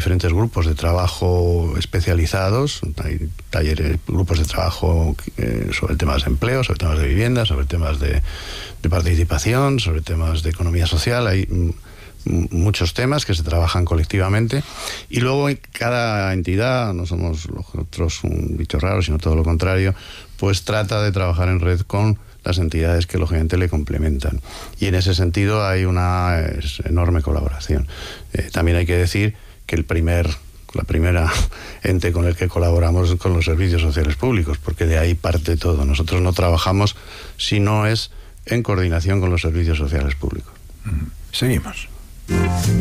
diferentes grupos de trabajo especializados. Hay talleres, grupos de trabajo sobre temas de empleo, sobre temas de vivienda, sobre temas de participación, sobre temas de economía social. Hay muchos temas que se trabajan colectivamente, y luego cada entidad, no somos nosotros un bicho raro, sino todo lo contrario, pues trata de trabajar en red con las entidades que lógicamente le complementan, y en ese sentido hay una enorme colaboración. También hay que decir que la primera ente con el que colaboramos es con los servicios sociales públicos, porque de ahí parte todo. Nosotros no trabajamos si no es en coordinación con los servicios sociales públicos. Seguimos.